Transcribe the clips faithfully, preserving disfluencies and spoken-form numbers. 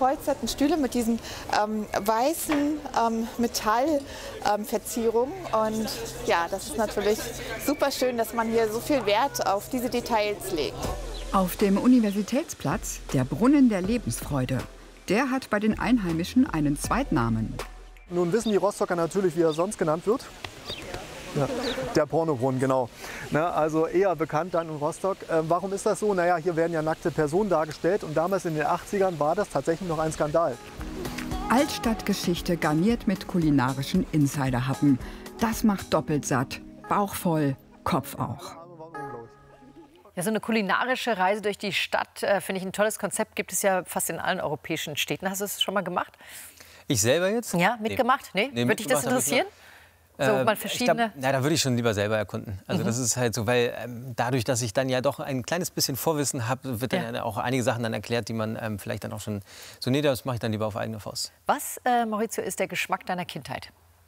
gepolsterten Stühle mit diesen ähm, weißen ähm, Metallverzierungen. Ähm, und ja, das ist natürlich super schön, dass man hier so viel Wert auf diese Details legt. Auf dem Universitätsplatz der Brunnen der Lebensfreude. Der hat bei den Einheimischen einen Zweitnamen. Nun wissen die Rostocker natürlich, wie er sonst genannt wird. Ja, der Pornobrunnen, genau. Ne, also eher bekannt dann in Rostock. Äh, warum ist das so? Naja, hier werden ja nackte Personen dargestellt und damals in den achtzigern war das tatsächlich noch ein Skandal. Altstadtgeschichte garniert mit kulinarischen Insiderhappen. Das macht doppelt satt. Bauch voll, Kopf auch. Ja, so eine kulinarische Reise durch die Stadt äh, finde ich ein tolles Konzept. Gibt es ja fast in allen europäischen Städten. Hast du es schon mal gemacht? Ich selber jetzt? Ja, mitgemacht? Nee. nee würde dich das interessieren? So, äh, mal verschiedene. Ich glaub, na, da würde ich schon lieber selber erkunden. Also mhm. das ist halt so, weil ähm, dadurch, dass ich dann ja doch ein kleines bisschen Vorwissen habe, wird dann ja. auch einige Sachen dann erklärt, die man ähm, vielleicht dann auch schon so, nee, das mache ich dann lieber auf eigene Faust. Was, äh, Maurizio, ist der Geschmack deiner Kindheit?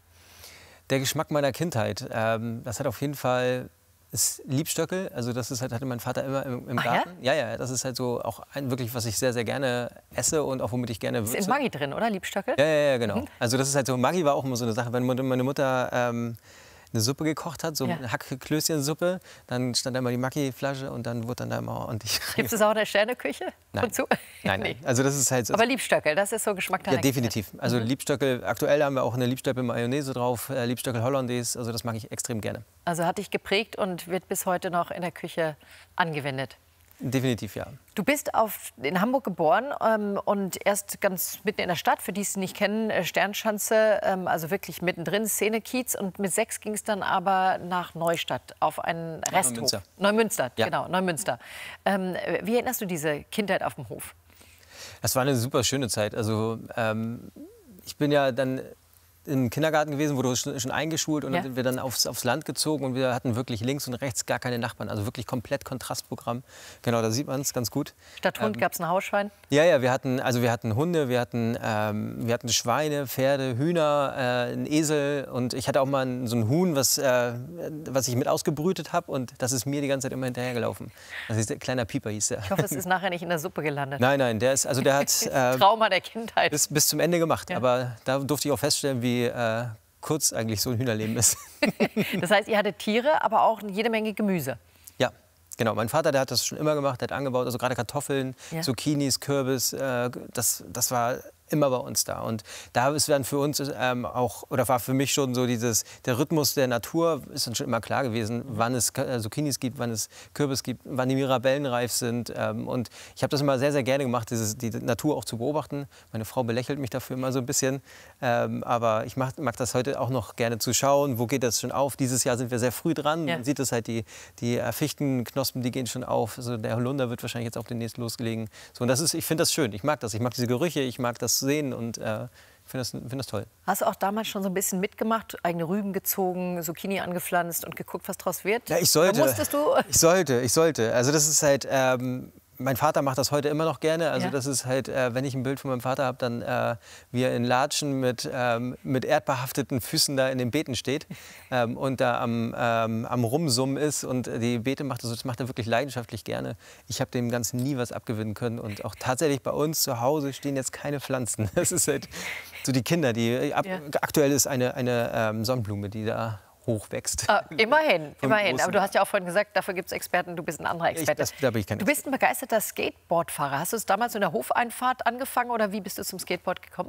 Der Geschmack meiner Kindheit, ähm, das hat auf jeden Fall ist Liebstöckel. Also das ist halt, hatte mein Vater immer im, im Garten. Ja? ja, ja, das ist halt so auch ein, wirklich, was ich sehr, sehr gerne esse und auch womit ich gerne würze. Ist in Maggi drin, oder? Liebstöckel? Ja, ja, ja, genau. Mhm. Also das ist halt so, Maggi war auch immer so eine Sache, wenn meine Mutter ähm, eine Suppe gekocht hat, so ja. eine Hackklößchensuppe, dann stand da immer die Maggi-Flasche und dann wurde dann da immer ordentlich. Gibt es auch eine Sterneküche? Nein. Zu? Nein, nein. Also das ist halt so. Aber Liebstöckel, das ist so Geschmack deiner Ja, definitiv. Kindheit. Also mhm. Liebstöckel, aktuell haben wir auch eine Liebstöckel-Mayonnaise drauf, äh, Liebstöckel Hollandaise, also das mag ich extrem gerne. Also hat dich geprägt und wird bis heute noch in der Küche angewendet? Definitiv, ja. Du bist auf, in Hamburg geboren ähm, und erst ganz mitten in der Stadt, für die es nicht kennen, äh, Sternschanze, ähm, also wirklich mittendrin, Szene-Kiez. Und mit sechs ging es dann aber nach Neustadt auf einen Resthof. Neumünster. Neumünster, ja. genau, Neumünster. Ähm, wie erinnerst du diese Kindheit auf dem Hof? Das war eine super schöne Zeit. Also ähm, ich bin ja dann im Kindergarten gewesen, wurde schon, schon eingeschult und ja. dann sind wir dann aufs, aufs Land gezogen und wir hatten wirklich links und rechts gar keine Nachbarn. Also wirklich komplett Kontrastprogramm. Genau, da sieht man es ganz gut. Statt Hund ähm, gab es ein Hausschwein? Ja, ja, wir hatten, also wir hatten Hunde, wir hatten, ähm, wir hatten Schweine, Pferde, Hühner, äh, einen Esel und ich hatte auch mal ein, so ein Huhn, was, äh, was ich mit ausgebrütet habe und das ist mir die ganze Zeit immer hinterhergelaufen. Das ist der kleiner Pieper hieß der. Ich hoffe, es ist nachher nicht in der Suppe gelandet. Nein, nein, der ist, also der hat äh, Trauma der Kindheit. Bis, bis zum Ende gemacht, ja. aber da durfte ich auch feststellen, wie Äh, kurz eigentlich so ein Hühnerleben ist. Das heißt, ihr hattet Tiere, aber auch jede Menge Gemüse. Ja, genau. Mein Vater, der hat das schon immer gemacht, der hat angebaut, also gerade Kartoffeln, ja. Zucchinis, Kürbis, äh, das, das war immer bei uns da. Und da ist dann für uns ähm, auch, oder war für mich schon so dieses, der Rhythmus der Natur ist dann schon immer klar gewesen, wann es äh, Zucchinis gibt, wann es Kürbis gibt, wann die Mirabellen reif sind. Ähm, und ich habe das immer sehr, sehr gerne gemacht, dieses, die Natur auch zu beobachten. Meine Frau belächelt mich dafür immer so ein bisschen. Ähm, aber ich mag, mag das heute auch noch gerne zu schauen, wo geht das schon auf. Dieses Jahr sind wir sehr früh dran. Ja. Man sieht es halt, die, die äh, Fichtenknospen, die gehen schon auf. Also der Holunder wird wahrscheinlich jetzt auch demnächst losgelegen. So, und das ist, ich finde das schön. Ich mag das. Ich mag diese Gerüche, ich mag das sehen und äh, finde das, find das toll. Hast du auch damals schon so ein bisschen mitgemacht, eigene Rüben gezogen, Zucchini angepflanzt und geguckt, was draus wird? Ja, ich sollte. Oder musstest du? Ich sollte, ich sollte. Also das ist halt, ähm, mein Vater macht das heute immer noch gerne. Also ja. das ist halt, äh, wenn ich ein Bild von meinem Vater habe, dann äh, wie er in Latschen mit, ähm, mit erdbehafteten Füßen da in den Beeten steht ähm, und da am, ähm, am Rumsummen ist und die Beete macht. Also das macht er wirklich leidenschaftlich gerne. Ich habe dem Ganzen nie was abgewinnen können und auch tatsächlich bei uns zu Hause stehen jetzt keine Pflanzen. Das ist halt so die Kinder, die ab, ja. aktuell ist eine, eine ähm, Sonnenblume, die da hochwächst. Ah, immerhin, immerhin. Aber du hast ja auch vorhin gesagt, dafür gibt es Experten, du bist ein anderer Experte. Ich, das, da bin ich kein du bist ein begeisterter Skateboardfahrer. Hast du es damals in der Hofeinfahrt angefangen oder wie bist du zum Skateboard gekommen?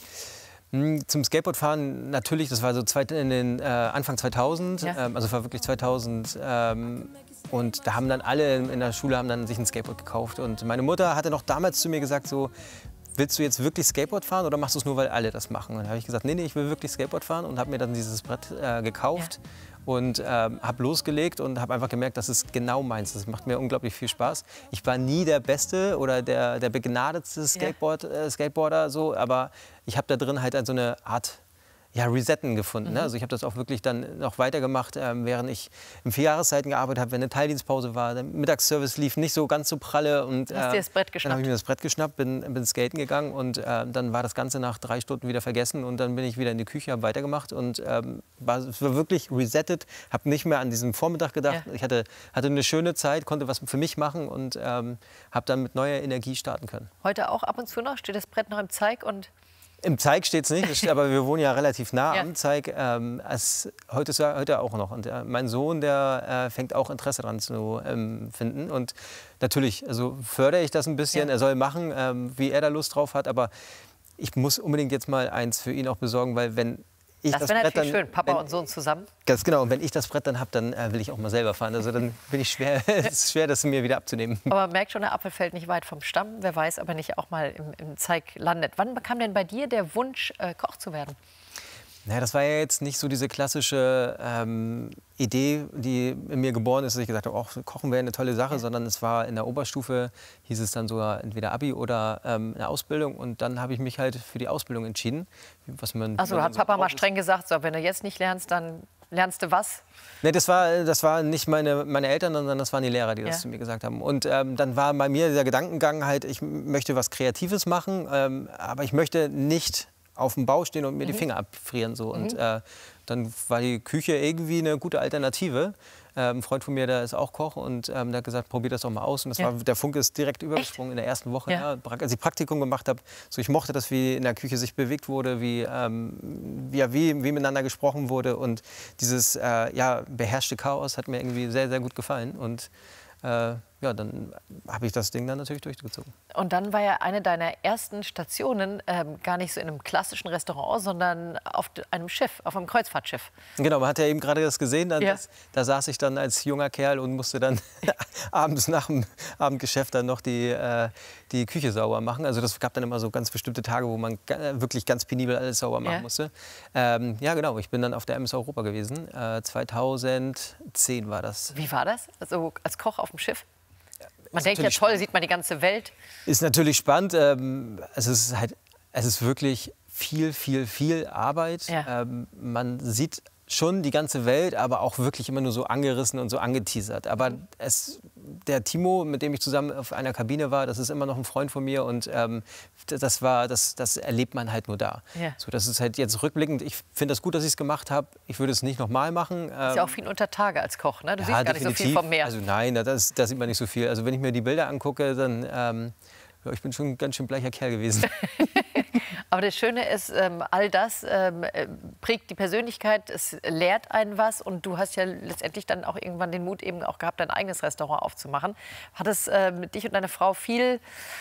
Zum Skateboardfahren natürlich, das war so in den äh, Anfang zweitausend, ja. ähm, also war wirklich zweitausend. Ähm, und da haben dann alle in der Schule haben dann sich ein Skateboard gekauft. Und meine Mutter hatte noch damals zu mir gesagt so, willst du jetzt wirklich Skateboard fahren oder machst du es nur, weil alle das machen? Und dann habe ich gesagt, nee, nee, ich will wirklich Skateboard fahren und habe mir dann dieses Brett äh, gekauft ja. und ähm, habe losgelegt und habe einfach gemerkt, das ist genau meins. Das macht mir unglaublich viel Spaß. Ich war nie der Beste oder der, der begnadetste Skateboard, ja. äh, Skateboarder, so, aber ich habe da drin halt so eine Art ja, Resetten gefunden. Mhm. Ne? Also ich habe das auch wirklich dann noch weitergemacht, ähm, während ich in vier Jahreszeiten gearbeitet habe, wenn eine Teildienstpause war. Der Mittagsservice lief nicht so ganz so pralle. Und, äh, Hast dir das Brett geschnappt? Dann habe ich mir das Brett geschnappt, bin, bin skaten gegangen und äh, dann war das Ganze nach drei Stunden wieder vergessen und dann bin ich wieder in die Küche, habe weitergemacht und ähm, war, es war wirklich resettet, habe nicht mehr an diesen Vormittag gedacht. Ja. Ich hatte, hatte eine schöne Zeit, konnte was für mich machen und ähm, habe dann mit neuer Energie starten können. Heute auch ab und zu noch? Steht das Brett noch im Zeig? Und Im Zeig steht es nicht, aber wir wohnen ja relativ nah ja. am Zeig. Ähm, es, heute ist er heute auch noch. Und äh, mein Sohn, der äh, fängt auch Interesse daran zu ähm, finden. Und natürlich, also fördere ich das ein bisschen. Ja. Er soll machen, ähm, wie er da Lust drauf hat. Aber ich muss unbedingt jetzt mal eins für ihn auch besorgen, weil wenn ich das, das wäre Brett natürlich dann, schön, Papa wenn, und Sohn zusammen. Ganz genau. Und wenn ich das Brett dann habe, dann äh, will ich auch mal selber fahren. Also dann bin ich schwer, es ist schwer, das mir wieder abzunehmen. Aber man merkt schon, der Apfel fällt nicht weit vom Stamm. Wer weiß, ob er nicht auch mal im, im Zeig landet. Wann kam denn bei dir der Wunsch, äh, Koch zu werden? Naja, das war ja jetzt nicht so diese klassische ähm, Idee, die in mir geboren ist, dass ich gesagt habe, oh, Kochen wäre eine tolle Sache, ja. sondern es war in der Oberstufe, hieß es dann sogar entweder Abi oder ähm, eine Ausbildung und dann habe ich mich halt für die Ausbildung entschieden. Was man, also hat so Papa mal streng gesagt, so, wenn du jetzt nicht lernst, dann lernst du was? Nee, das war, das war nicht meine, meine Eltern, sondern das waren die Lehrer, die das ja. zu mir gesagt haben. Und ähm, dann war bei mir der Gedankengang halt, ich möchte was Kreatives machen, ähm, aber ich möchte nicht auf dem Bau stehen und mir mhm. die Finger abfrieren. So. Und mhm. äh, dann war die Küche irgendwie eine gute Alternative. Ähm, ein Freund von mir, der ist auch Koch und ähm, der hat gesagt, probier das doch mal aus. Und das ja. war, der Funke ist direkt übergesprungen in der ersten Woche, ja. Ja, als ich Praktikum gemacht habe. So, ich mochte das, wie in der Küche sich bewegt wurde, wie, ähm, wie, wie, wie miteinander gesprochen wurde. Und dieses äh, ja, beherrschte Chaos hat mir irgendwie sehr, sehr gut gefallen. Und äh, ja, dann habe ich das Ding dann natürlich durchgezogen. Und dann war ja eine deiner ersten Stationen ähm, gar nicht so in einem klassischen Restaurant, sondern auf einem Schiff, auf einem Kreuzfahrtschiff. Genau, man hat ja eben gerade das gesehen. Dann, ja. das, da saß ich dann als junger Kerl und musste dann abends nach dem Abendgeschäft dann noch die, äh, die Küche sauber machen. Also das gab dann immer so ganz bestimmte Tage, wo man wirklich ganz penibel alles sauber machen ja. musste. Ähm, ja, genau, ich bin dann auf der M S Europa gewesen. Äh, zweitausendzehn war das. Wie war das? Also als Koch auf dem Schiff? Man denkt ja, toll, sieht man die ganze Welt. Ist natürlich spannend. Ähm, es ist halt, es ist wirklich viel, viel, viel Arbeit. Ja. Ähm, man sieht schon die ganze Welt, aber auch wirklich immer nur so angerissen und so angeteasert. Aber mhm. es, der Timo, mit dem ich zusammen auf einer Kabine war, das ist immer noch ein Freund von mir und ähm, das war, das, das erlebt man halt nur da. Ja. So, das ist halt jetzt rückblickend. Ich finde das gut, dass ich es gemacht habe. Ich würde es nicht noch mal machen. Das ist ja auch viel unter Tage als Koch, ne? Du ja, siehst gar definitiv. nicht so viel vom Meer. Also nein, das, das sieht man nicht so viel. Also wenn ich mir die Bilder angucke, dann ähm, ja, ich bin schon ein ganz schön bleicher Kerl gewesen. Aber das Schöne ist, ähm, all das ähm, prägt die Persönlichkeit, es lehrt einen was und du hast ja letztendlich dann auch irgendwann den Mut eben auch gehabt, dein eigenes Restaurant aufzumachen. Hat es äh, mit dich und deiner Frau viel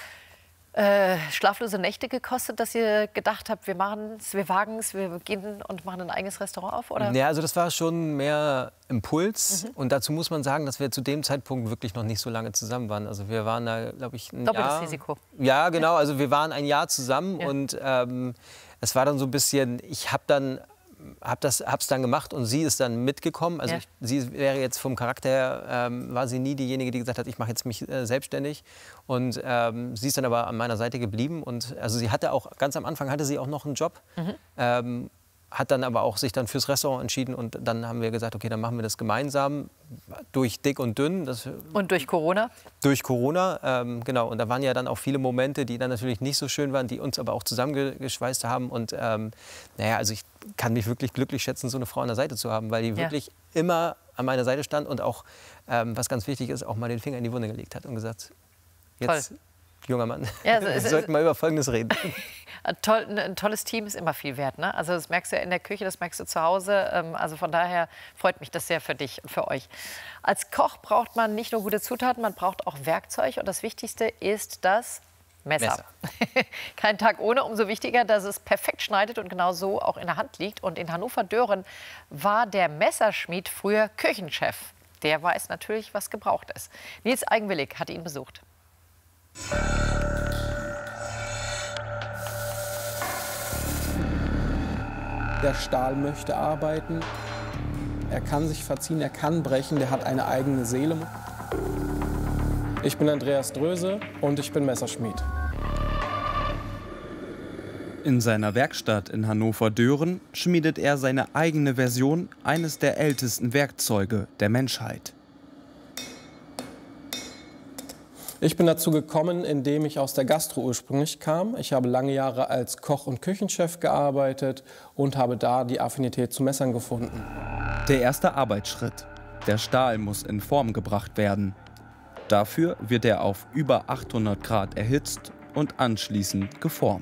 äh, schlaflose Nächte gekostet, dass ihr gedacht habt, wir machen es, wir wagen es, wir gehen und machen ein eigenes Restaurant auf? Oder? Ja, also das war schon mehr Impuls. Mhm. Und dazu muss man sagen, dass wir zu dem Zeitpunkt wirklich noch nicht so lange zusammen waren. Also wir waren da, glaube ich, ein Doppeltes Jahr. Risiko. Ja, genau. Also wir waren ein Jahr zusammen ja. und ähm, es war dann so ein bisschen, ich habe dann habe das hab's dann gemacht und sie ist dann mitgekommen. Also ja. ich, sie wäre jetzt vom Charakter her, ähm, war sie nie diejenige, die gesagt hat, ich mache jetzt mich äh, selbstständig. Und ähm, sie ist dann aber an meiner Seite geblieben. Und also sie hatte auch, ganz am Anfang hatte sie auch noch einen Job. Mhm. Ähm, hat dann aber auch sich dann fürs Restaurant entschieden und dann haben wir gesagt, okay, dann machen wir das gemeinsam durch dick und dünn. Das, und durch Corona? Durch Corona, ähm, genau. Und da waren ja dann auch viele Momente, die dann natürlich nicht so schön waren, die uns aber auch zusammengeschweißt haben. Und ähm, naja, also ich kann mich wirklich glücklich schätzen, so eine Frau an der Seite zu haben, weil die ja. wirklich immer an meiner Seite stand und auch, ähm, was ganz wichtig ist, auch mal den Finger in die Wunde gelegt hat und gesagt, jetzt, Toll. Junger Mann, ja, also wir sollten mal über Folgendes reden. Ein, toll, ein tolles Team ist immer viel wert, ne? Also das merkst du ja in der Küche, das merkst du zu Hause. Ähm, also von daher freut mich das sehr für dich und für euch. Als Koch braucht man nicht nur gute Zutaten, man braucht auch Werkzeug. Und das Wichtigste ist das Messer. Messer. Kein Tag ohne, umso wichtiger, dass es perfekt schneidet und genau so auch in der Hand liegt. Und in Hannover-Dören war der Messerschmied früher Küchenchef. Der weiß natürlich, was gebraucht ist. Nils Eigenwillig hat ihn besucht. Der Stahl möchte arbeiten, er kann sich verziehen, er kann brechen, der hat eine eigene Seele. Ich bin Andreas Dröse und ich bin Messerschmied. In seiner Werkstatt in Hannover-Dören schmiedet er seine eigene Version eines der ältesten Werkzeuge der Menschheit. Ich bin dazu gekommen, indem ich aus der Gastro ursprünglich kam. Ich habe lange Jahre als Koch und Küchenchef gearbeitet und habe da die Affinität zu Messern gefunden. Der erste Arbeitsschritt. Der Stahl muss in Form gebracht werden. Dafür wird er auf über achthundert Grad erhitzt und anschließend geformt.